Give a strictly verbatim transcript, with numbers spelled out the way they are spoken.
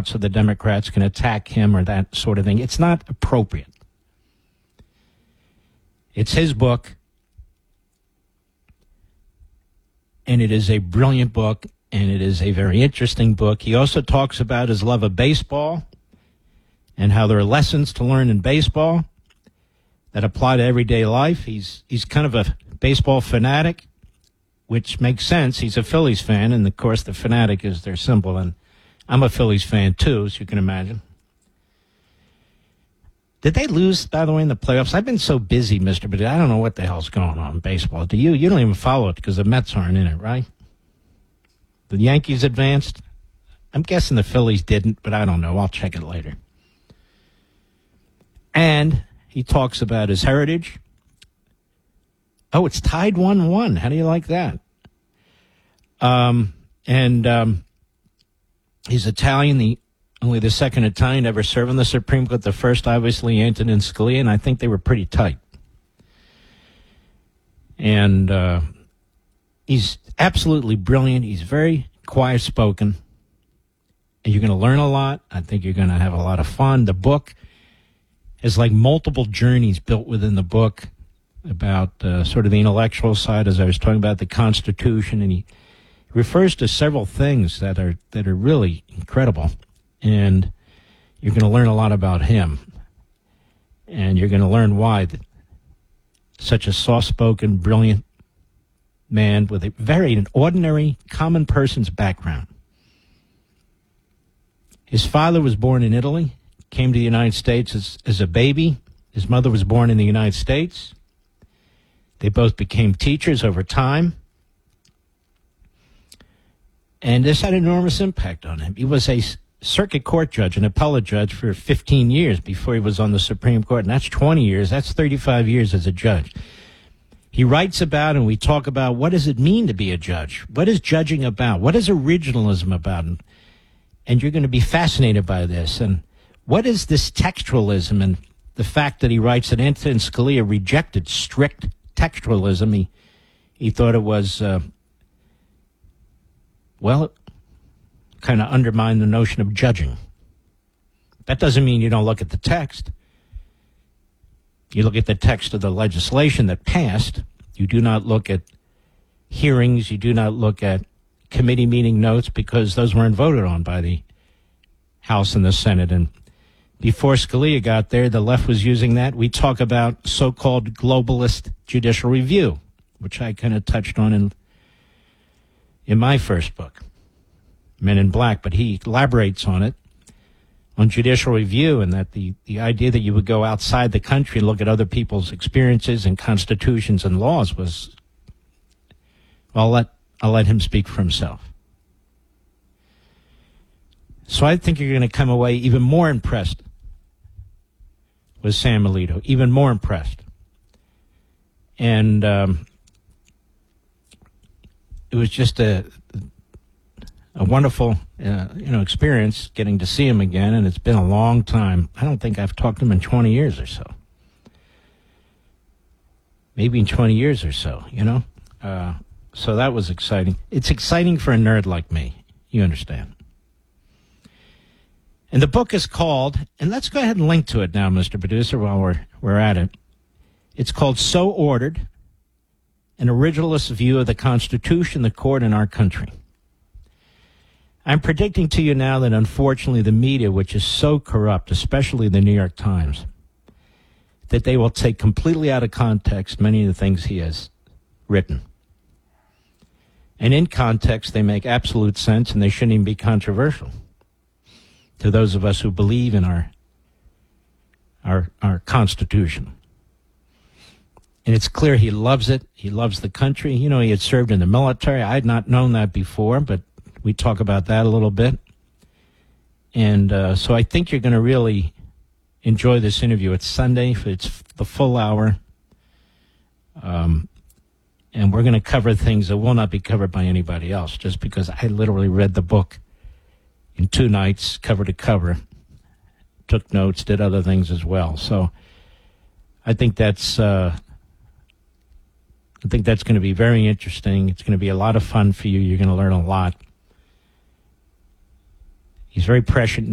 out so the Democrats can attack him or that sort of thing. It's not appropriate. It's his book, and it is a brilliant book, and it is a very interesting book. He also talks about his love of baseball and how there are lessons to learn in baseball that apply to everyday life. He's he's kind of a baseball fanatic, which makes sense. He's a Phillies fan, and, of course, the fanatic is their symbol, and I'm a Phillies fan, too, as you can imagine. Did they lose, by the way, in the playoffs? I've been so busy, Mister But I don't know what the hell's going on in baseball. Do you? You don't even follow it because the Mets aren't in it, right? The Yankees advanced? I'm guessing the Phillies didn't, but I don't know. I'll check it later. And he talks about his heritage. Oh, it's tied one one. How do you like that? Um, and um, he's Italian, the only the second Italian ever served on the Supreme Court. The first, obviously, Antonin Scalia, and I think they were pretty tight. And uh, he's absolutely brilliant. He's very quiet-spoken. And you're going to learn a lot. I think you're going to have a lot of fun. The book is like multiple journeys built within the book about uh, sort of the intellectual side, as I was talking about the Constitution, and he refers to several things that are that are really incredible. And you're going to learn a lot about him. And you're going to learn why that such a soft-spoken, brilliant man with a very an ordinary, common person's background. His father was born in Italy, came to the United States as, as a baby. His mother was born in the United States. They both became teachers over time. And this had an enormous impact on him. He was a circuit court judge, an appellate judge for fifteen years before he was on the Supreme Court. And that's twenty years. That's thirty-five years as a judge. He writes about, and we talk about, what does it mean to be a judge? What is judging about? What is originalism about? And, and you're going to be fascinated by this. And what is this textualism? And the fact that he writes that Antonin Scalia rejected strict textualism. He, he thought it was, uh, well, kind of undermined the notion of judging. That doesn't mean you don't look at the text. You look at the text of the legislation that passed. You do not look at hearings. You do not look at committee meeting notes because those weren't voted on by the House and the Senate. And before Scalia got there, the left was using that. We talk about so-called globalist judicial review, which I kind of touched on in, in my first book, Men in Black, but he elaborates on it, on judicial review, and that the, the idea that you would go outside the country and look at other people's experiences and constitutions and laws was, well, I'll let, I'll let him speak for himself. So I think you're going to come away even more impressed with Sam Alito, even more impressed. And um, it was just a a wonderful, uh, you know, experience getting to see him again, and it's been a long time. I don't think I've talked to him in twenty years or so. Maybe in twenty years or so, you know? Uh, so that was exciting. It's exciting for a nerd like me. You understand. And the book is called, and let's go ahead and link to it now, Mister Producer, while we're, we're at it. It's called So Ordered, An Originalist View of the Constitution, the Court, and Our Country. I'm predicting to you now that, unfortunately, the media, which is so corrupt, especially the New York Times, that they will take completely out of context many of the things he has written. And in context, they make absolute sense, and they shouldn't even be controversial to those of us who believe in our our our Constitution. And it's clear he loves it. He loves the country. You know, he had served in the military. I had not known that before, but we talk about that a little bit. And uh, so I think you're going to really enjoy this interview. It's Sunday. It's the full hour. Um, and we're going to cover things that will not be covered by anybody else, just because I literally read the book in two nights, cover to cover, took notes, did other things as well. So I think that's uh, I think that's going to be very interesting. It's going to be a lot of fun for you. You're going to learn a lot. He's very prescient